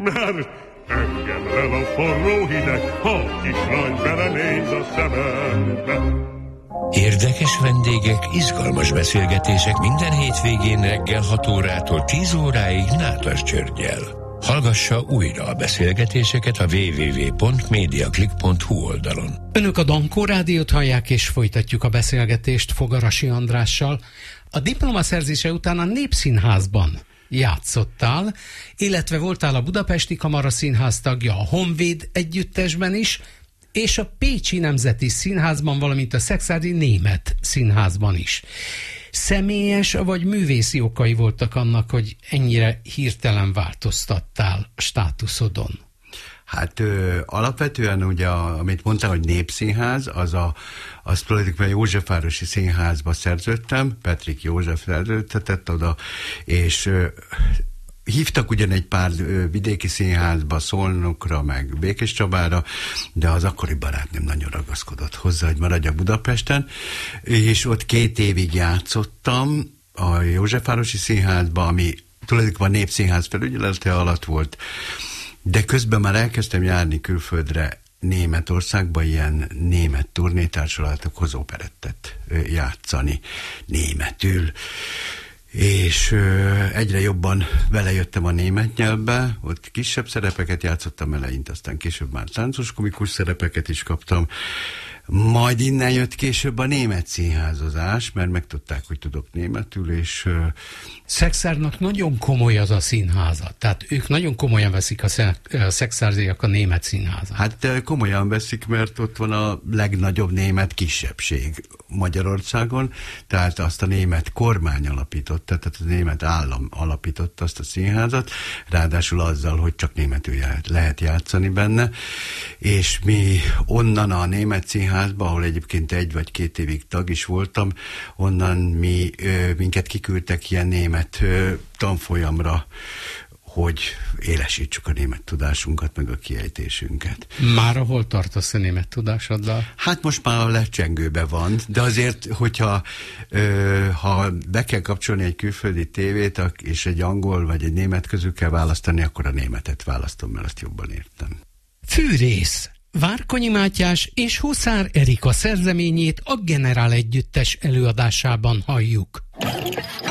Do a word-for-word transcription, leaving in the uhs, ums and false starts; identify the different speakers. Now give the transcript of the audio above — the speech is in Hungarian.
Speaker 1: mert engem el a forró hideg, ha kislány belenéz a szemembe.
Speaker 2: Érdekes vendégek, izgalmas beszélgetések minden hétvégén reggel hat órától tíz óráig Nádas Györggyel. Hallgassa újra a beszélgetéseket a double-u double-u double-u pont mediaclick pont hu oldalon.
Speaker 3: Önök a Dankó Rádiót hallják, és folytatjuk a beszélgetést Fogarasi Andrással. A diplomaszerzése után a Népszínházban játszottál, illetve voltál a Budapesti Kamara Színház tagja, a Honvéd együttesben is, és a Pécsi Nemzeti Színházban, valamint a Szekszárdi Német Színházban is. Személyes vagy művészi okai voltak annak, hogy ennyire hirtelen változtattál a státuszodon?
Speaker 4: Hát ö, alapvetően ugye, a, amit mondtam, hogy Népszínház, az a, az tulajdonképpen Józsefvárosi Színházba szerződtem, Petrik József szerződtetett oda, és ö, hívtak ugyan egy pár ö, vidéki színházba, Szolnokra, meg Békéscsabára, de az akkori barátnőm nagyon ragaszkodott hozzá, hogy maradjak Budapesten, és ott két évig játszottam a Józsefvárosi Színházba, ami tulajdonképpen a Népszínház felügyelete alatt volt, de közben már elkezdtem járni külföldre, Németországba, ilyen német turnétársulatokhoz operettet játszani németül. És ö, egyre jobban belejöttem a német nyelvbe, ott kisebb szerepeket játszottam eleinte, aztán később már táncos komikus szerepeket is kaptam. Majd innen jött később a német színházozás, mert megtudták, hogy tudok németül, és... Ö...
Speaker 3: Szekszárnak nagyon komoly az a színháza, tehát ők nagyon komolyan veszik a, szek- a szekszárdiak a német színházat.
Speaker 4: Hát komolyan veszik, mert ott van a legnagyobb német kisebbség Magyarországon, tehát azt a német kormány alapította, tehát a német állam alapította azt a színházat, ráadásul azzal, hogy csak németül lehet játszani benne, és mi onnan a német színházba, ahol egyébként egy vagy két évig tag is voltam, onnan mi, ö, minket kiküldtek ilyen német ö, tanfolyamra, hogy élesítsük a német tudásunkat, meg a kiejtésünket.
Speaker 3: Már hol tartasz a német tudásoddal?
Speaker 4: Hát most már a lecsengőben van, de azért, hogyha ö, ha be kell kapcsolni egy külföldi tévét, és egy angol vagy egy német közül kell választani, akkor a németet választom, mert azt jobban értem.
Speaker 3: Fűrész. Várkonyi Mátyás és Huszár Erika szerzeményét a Generál Együttes előadásában halljuk.